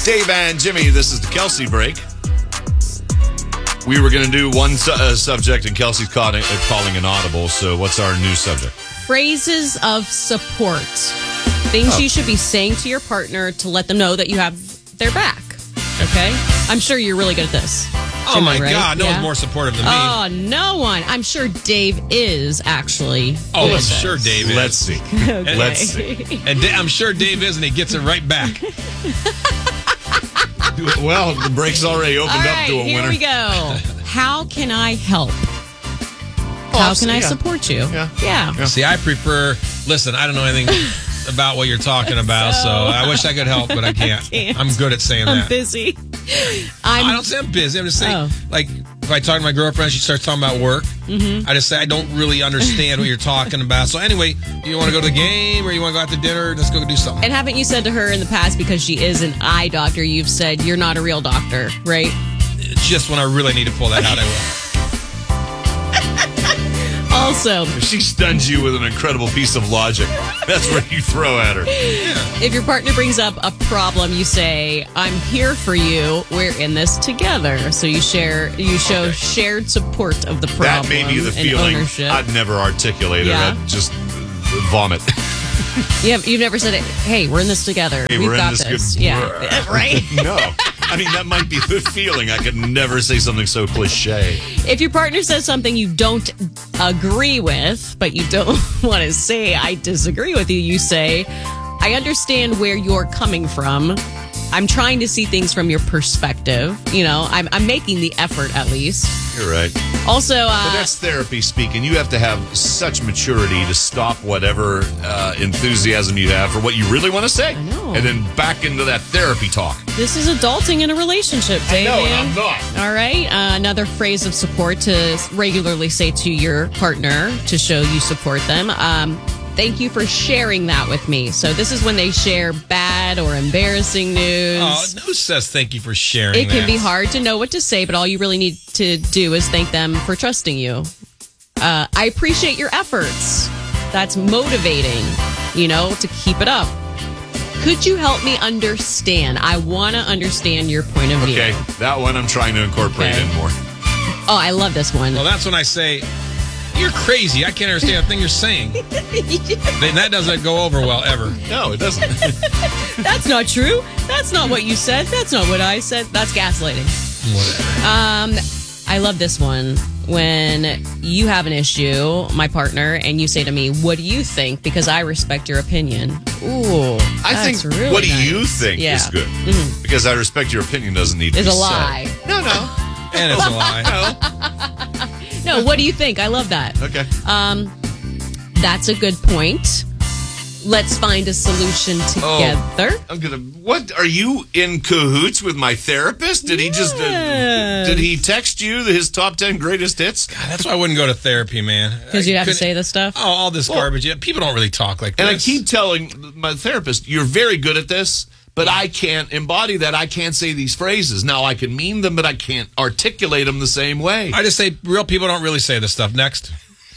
Dave and Jimmy, this is the Kelsey break. We were going to do one subject, and Kelsey's calling an audible. So what's our new subject? Phrases of support. Things you should be saying to your partner to let them know that you have their back. Okay? I'm sure you're really good at this. Oh, Jimmy, my right? God. No one's more supportive than me. Oh, no one. I'm sure Dave is, actually. Oh, I'm sure Dave is. Let's see. Okay. Let's see. And I'm sure Dave is, and he gets it right back. Well, the break's already opened up to a winner. Here we go. How can I help? How can I support you? Yeah. See, I prefer... Listen, I don't know anything about what you're talking about, so I wish I could help, but I can't. I'm good at saying that. I'm busy. I don't say I'm busy. I'm just saying, like, if I talk to my girlfriend, she starts talking about work. I just say, I don't really understand what you're talking about. So anyway, you want to go to the game or you want to go out to dinner? Let's go do something. And haven't you said to her in the past, because she is an eye doctor, you've said you're not a real doctor, right? Just when I really need to pull that out, I will. Also, if she stuns you with an incredible piece of logic, that's what you throw at her. If your partner brings up a problem, you say, I'm here for you. We're in this together. So you show shared support of the problem. That may be the and feeling ownership. I'd never articulated. Yeah. I'd just vomit. You've never said it. Hey, we're in this together. Hey, We've we're in got this this. good- Yeah, right. No. I mean, that might be the feeling. I could never say something so cliche. If your partner says something you don't agree with, but you don't want to say, I disagree with you, you say, I understand where you're coming from. I'm trying to see things from your perspective. You know, I'm making the effort at least. You're right. Also, but that's therapy speaking. You have to have such maturity to stop whatever enthusiasm you have for what you really want to say. I know. And then back into that therapy talk. This is adulting in a relationship, Dave. I know, and I'm not. All right. Another phrase of support to regularly say to your partner to show you support them. Thank you for sharing that with me. So this is when they share bad or embarrassing news. Oh, who says thank you for sharing It can be hard to know what to say, but all you really need to do is thank them for trusting you. I appreciate your efforts. That's motivating, to keep it up. Could you help me understand? I want to understand your point of view. Okay, that one I'm trying to incorporate in more. Oh, I love this one. Well, that's when I say, you're crazy. I can't understand a thing you're saying. Then that doesn't go over well, ever. No, it doesn't. That's not true. That's not what you said. That's not what I said. That's gaslighting. Whatever. I love this one. When you have an issue, my partner, and you say to me, what do you think? Because I respect your opinion. Ooh, I think really what do nice. you think is good? Mm-hmm. Because I respect your opinion doesn't need to be a lie. said. No. And it's a lie. No, what do you think? I love that. Okay. That's a good point. Let's find a solution together. What are you in cahoots with my therapist? Did he just did he text you his top 10 greatest hits? God, that's why I wouldn't go to therapy, man. Because you'd have to say this stuff. Oh, all this garbage. Yeah, people don't really talk like this. And I keep telling my therapist, you're very good at this, but I can't embody that. I can't say these phrases. Now, I can mean them, but I can't articulate them the same way. I just say real people don't really say this stuff. Next.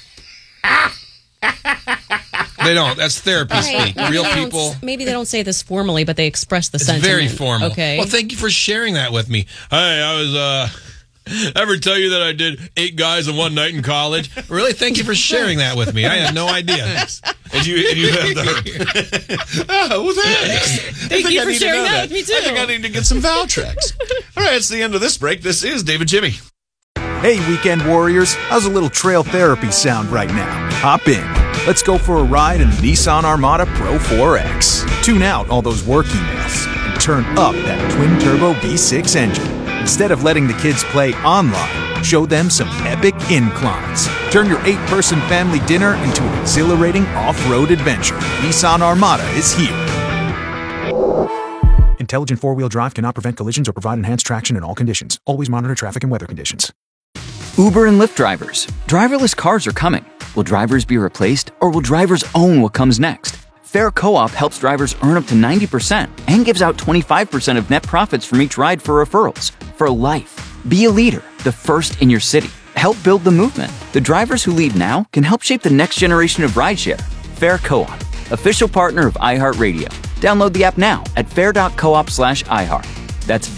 They don't. That's therapy speak. Real people. Maybe they don't say this formally, but they express the sentiment. Very formal. Okay. Well, thank you for sharing that with me. Hey, I was, ever tell you that I did 8 guys in one night in college? Really? Thank you for sharing that with me. I had no idea. Thanks. And you have the... Oh, well, thanks. Thank you for sharing that with me, too. I think I need to get some vowel tracks. All right, it's the end of this break. This is David Jimmy. Hey, weekend warriors. How's a little trail therapy sound right now? Hop in. Let's go for a ride in the Nissan Armada Pro 4X. Tune out all those work emails and turn up that twin-turbo V6 engine. Instead of letting the kids play online, show them some epic inclines. Turn your 8-person family dinner into an exhilarating off-road adventure. Nissan Armada is here. Intelligent four-wheel drive cannot prevent collisions or provide enhanced traction in all conditions. Always monitor traffic and weather conditions. Uber and Lyft drivers. Driverless cars are coming. Will drivers be replaced, or will drivers own what comes next? Fair Co-op helps drivers earn up to 90% and gives out 25% of net profits from each ride for referrals. For life. Be a leader, the first in your city. Help build the movement. The drivers who lead now can help shape the next generation of rideshare. Fair Co-op, official partner of iHeartRadio. Download the app now at fair.coop/iHeart. That's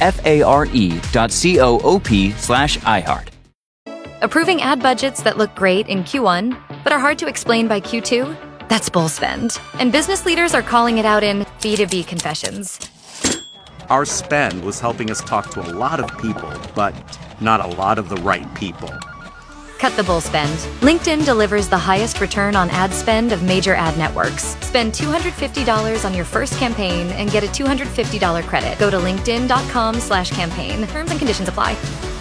FARE.coop/iHeart. Approving ad budgets that look great in Q1, but are hard to explain by Q2? That's bull spend. And business leaders are calling it out in B2B confessions. Our spend was helping us talk to a lot of people, but not a lot of the right people. Cut the bull spend. LinkedIn delivers the highest return on ad spend of major ad networks. Spend $250 on your first campaign and get a $250 credit. Go to linkedin.com/campaign. Terms and conditions apply.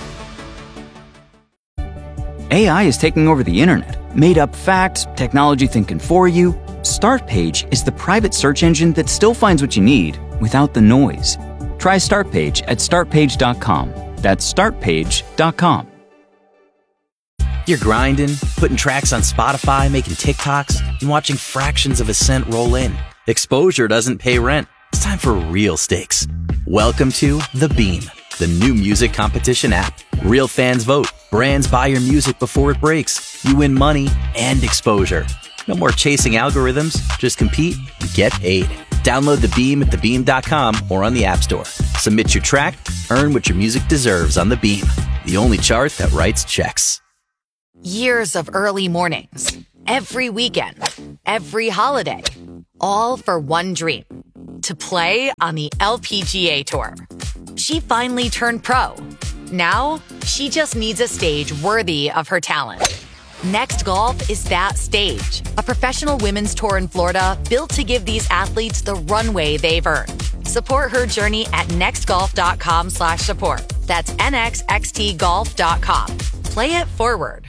AI is taking over the internet. Made up facts, technology thinking for you. Startpage is the private search engine that still finds what you need without the noise. Try Startpage at startpage.com. That's startpage.com. You're grinding, putting tracks on Spotify, making TikToks, and watching fractions of a cent roll in. Exposure doesn't pay rent. It's time for real stakes. Welcome to The Beam, the new music competition app. Real fans vote. Brands buy your music before it breaks. You win money and exposure. No more chasing algorithms. Just compete and get paid. Download The Beam at thebeam.com or on the App Store. Submit your track, earn what your music deserves on The Beam, the only chart that writes checks. Years of early mornings, every weekend, every holiday, all for one dream, to play on the LPGA Tour. She finally turned pro. Now, she just needs a stage worthy of her talent. Next Golf is that stage, a professional women's tour in Florida built to give these athletes the runway they've earned. Support her journey at nextgolf.com/support. That's nxxtgolf.com. Play it forward.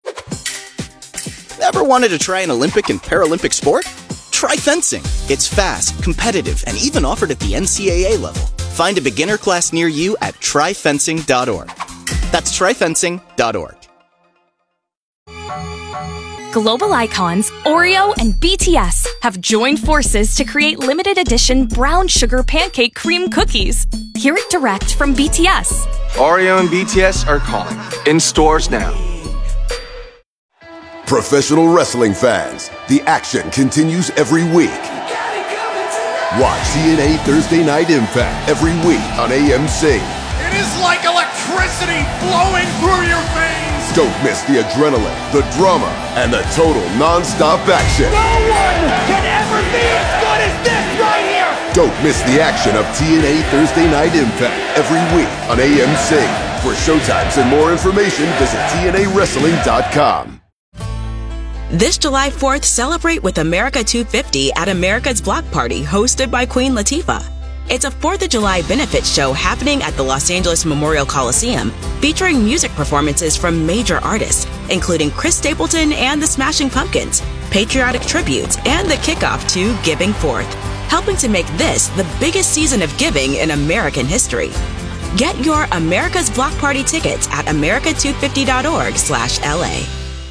Ever wanted to try an Olympic and Paralympic sport? Try fencing. It's fast, competitive, and even offered at the NCAA level. Find a beginner class near you at tryfencing.org. That's tryfencing.org. Global icons Oreo and BTS have joined forces to create limited edition brown sugar pancake cream cookies. Hear it direct from BTS. Oreo and BTS are calling. In stores now. Professional wrestling fans, the action continues every week. Watch TNA Thursday Night Impact every week on AMC. It is like electricity flowing through your veins. Don't miss the adrenaline, the drama, and the total non-stop action. No one can ever be as good as this right here. Don't miss the action of TNA Thursday Night Impact every week on AMC. For showtimes and more information, visit TNAWrestling.com. This July 4th, celebrate with America 250 at America's Block Party, hosted by Queen Latifah. It's a 4th of July benefit show happening at the Los Angeles Memorial Coliseum, featuring music performances from major artists, including Chris Stapleton and the Smashing Pumpkins, patriotic tributes, and the kickoff to Giving Forth, helping to make this the biggest season of giving in American history. Get your America's Block Party tickets at america250.org/LA.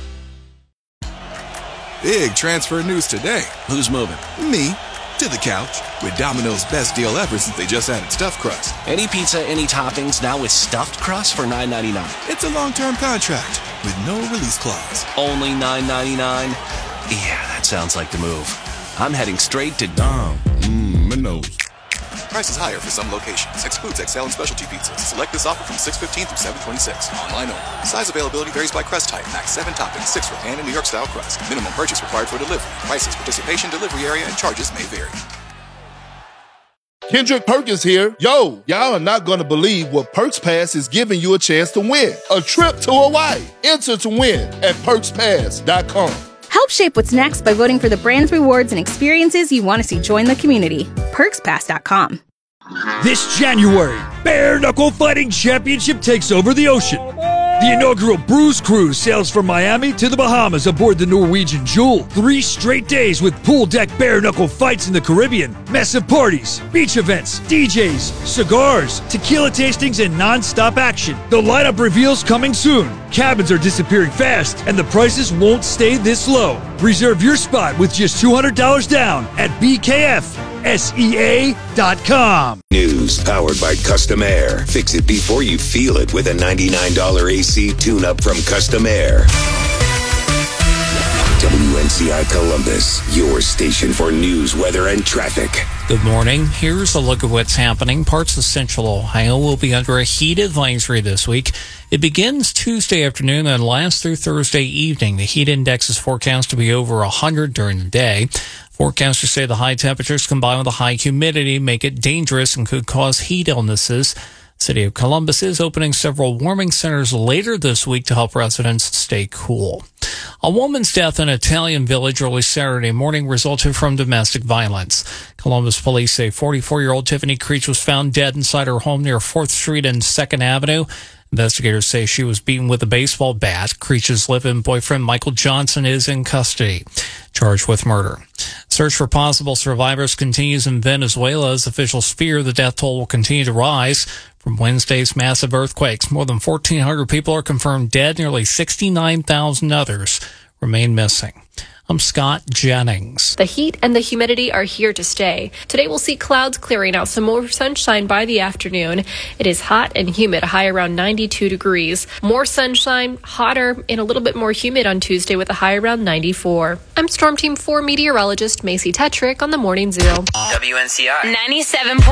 Big transfer news today. Who's moving? Me. To the couch. With Domino's best deal ever since they just added stuffed crust. Any pizza, any toppings, now with stuffed crust for $9.99. It's a long-term contract with no release clause. Only $9.99? Yeah, that sounds like the move. I'm heading straight to Domino's. Prices higher for some locations. Excludes XL and specialty pizzas. Select this offer from 6/15 through 7/26. Online only. Size availability varies by crust type. Max 7 toppings, 6 for pan and New York style crust. Minimum purchase required for delivery. Prices, participation, delivery area, and charges may vary. Kendrick Perkins here. Yo, y'all are not going to believe what Perks Pass is giving you a chance to win. A trip to Hawaii. Enter to win at perkspass.com. Help shape what's next by voting for the brands, rewards, and experiences you want to see join the community. PerksPass.com. This January, Bare Knuckle Fighting Championship takes over the ocean. The inaugural Bruise Cruise sails from Miami to the Bahamas aboard the Norwegian Jewel. 3 straight days with pool deck bare knuckle fights in the Caribbean, massive parties, beach events, DJs, cigars, tequila tastings, and non-stop action. The lineup reveals coming soon. Cabins are disappearing fast, and the prices won't stay this low. Reserve your spot with just $200 down at BKFSEA.com. News powered by Custom Air. Fix it before you feel it with a $99 AC tune-up from Custom Air. WNCI Columbus, your station for news, weather, and traffic. Good morning. Here's a look at what's happening. Parts of central Ohio will be under a heat advisory this week. It begins Tuesday afternoon and lasts through Thursday evening. The heat index is forecast to be over 100 during the day. Forecasters say the high temperatures combined with the high humidity make it dangerous and could cause heat illnesses. City of Columbus is opening several warming centers later this week to help residents stay cool. A woman's death in an Italian village early Saturday morning resulted from domestic violence. Columbus police say 44-year-old Tiffany Creech was found dead inside her home near 4th Street and 2nd Avenue. Investigators say she was beaten with a baseball bat. Creech's live-in boyfriend, Michael Johnson, is in custody, charged with murder. Search for possible survivors continues in Venezuela as officials fear the death toll will continue to rise from Wednesday's massive earthquakes. More than 1,400 people are confirmed dead. Nearly 69,000 others remain missing. I'm Scott Jennings. The heat and the humidity are here to stay. Today we'll see clouds clearing out, some more sunshine by the afternoon. It is hot and humid, a high around 92 degrees. More sunshine, hotter, and a little bit more humid on Tuesday with a high around 94. I'm Storm Team 4 meteorologist Macy Tetrick on the Morning Zero. WNCI 97.